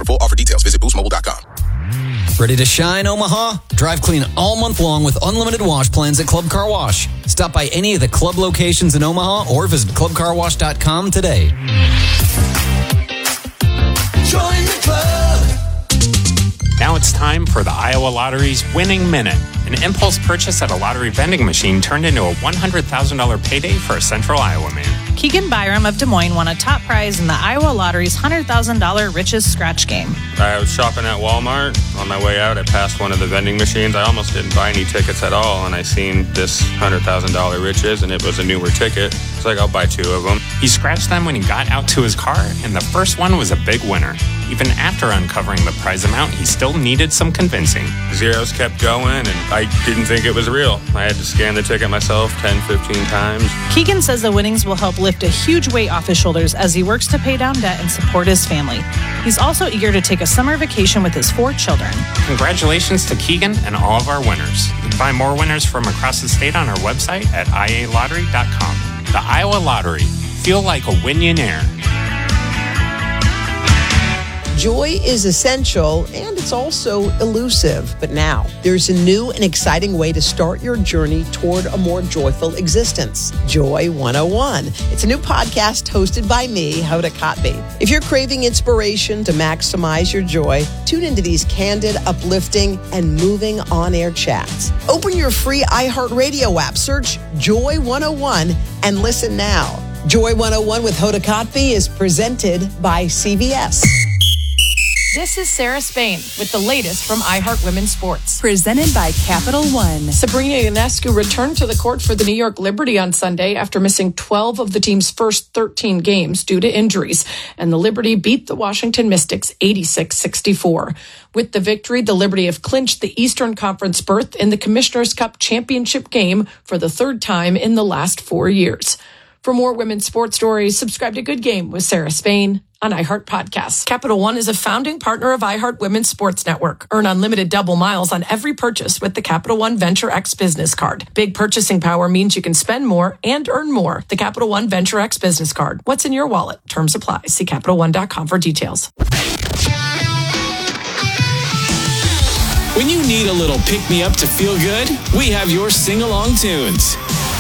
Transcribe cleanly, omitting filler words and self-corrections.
For full offer details, visit boostmobile.com. Ready to shine, Omaha? Drive clean all month long with unlimited wash plans at Club Car Wash. Stop by any of the club locations in Omaha or visit clubcarwash.com today. Join the club. Now it's time for the Iowa Lottery's Winning Minute. An impulse purchase at a lottery vending machine turned into a $100,000 payday for a Central Iowa man. Keegan Byram of Des Moines won a top prize in the Iowa Lottery's $100,000 Riches Scratch game. I was shopping at Walmart. On my way out, I passed one of the vending machines. I almost didn't buy any tickets at all, and I seen this $100,000 Riches, and it was a newer ticket. It's like, I'll buy 2 of them. He scratched them when he got out to his car, and the first one was a big winner. Even after uncovering the prize amount, he still needed some convincing. Zeros kept going, and I didn't think it was real. I had to scan the ticket myself 10, 15 times. Keegan says the winnings will help lift a huge weight off his shoulders as he works to pay down debt and support his family. He's also eager to take a summer vacation with his 4 children. Congratulations to Keegan and all of our winners. You can find more winners from across the state on our website at ialottery.com. The Iowa Lottery. Feel like a winionaire. Joy is essential, and it's also elusive. But now, there's a new and exciting way to start your journey toward a more joyful existence. Joy 101. It's a new podcast hosted by me, Hoda Kotb. If you're craving inspiration to maximize your joy, tune into these candid, uplifting, and moving on-air chats. Open your free iHeartRadio app, search Joy 101, and listen now. Joy 101 with Hoda Kotb is presented by CVS. This is Sarah Spain with the latest from iHeart Women's Sports. Presented by Capital One. Sabrina Ionescu returned to the court for the New York Liberty on Sunday after missing 12 of the team's first 13 games due to injuries, and the Liberty beat the Washington Mystics 86-64. With the victory, the Liberty have clinched the Eastern Conference berth in the Commissioner's Cup championship game for the 3rd time in the last 4 years. For more women's sports stories, subscribe to Good Game with Sarah Spain on iHeart Podcasts. Capital One is a founding partner of iHeart Women's Sports Network. Earn unlimited double miles on every purchase with the Capital One Venture X Business Card. Big purchasing power means you can spend more and earn more. The Capital One Venture X Business Card. What's in your wallet? Terms apply. See CapitalOne.com for details. When you need a little pick-me-up to feel good, we have your sing-along tunes.